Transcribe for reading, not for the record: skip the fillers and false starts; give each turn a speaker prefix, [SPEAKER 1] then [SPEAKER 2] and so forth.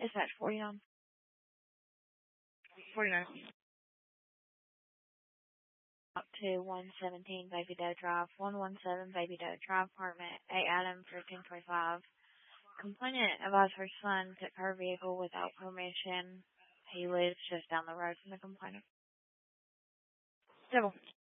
[SPEAKER 1] Dispatch 49. 49. Up to 117 Baby Doe Drive, 117 Baby Doe Drive, apartment 8 Adam 1325. Complainant advised her son took her vehicle without permission. He lives just down the road from the complainant. Civil.